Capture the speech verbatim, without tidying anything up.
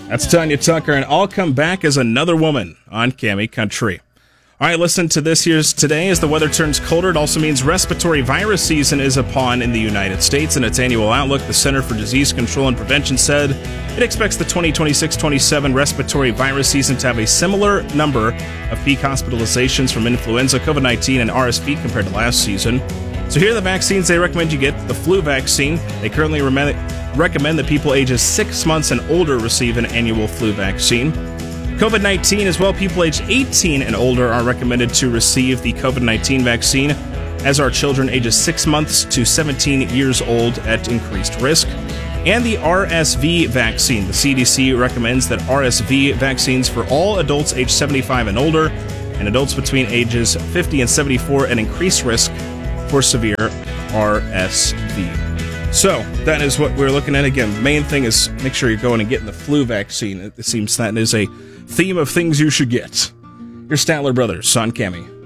That's Tanya Tucker, and I'll come back as another woman on Cami Country. All right, listen to this here's today. As the weather turns colder, it also means respiratory virus season is upon in the United States. In its annual outlook, the Center for Disease Control and Prevention said it expects the twenty twenty-six twenty-seven respiratory virus season to have a similar number of peak hospitalizations from influenza, COVID nineteen, and R S V compared to last season. So here are the vaccines they recommend you get. The flu vaccine. They currently re- recommend that people ages six months and older receive an annual flu vaccine. COVID nineteen as well. People aged eighteen and older are recommended to receive the COVID nineteen vaccine, as are children ages six months to seventeen years old at increased risk. And the R S V vaccine. The C D C recommends that R S V vaccines for all adults aged seventy-five and older, and adults between ages fifty and seventy-four at increased risk for severe R S V. So, that is what we're looking at. Again, the main thing is make sure you're going and getting the flu vaccine. It seems that is a theme of things you should get. Your Statler Brothers on Cami.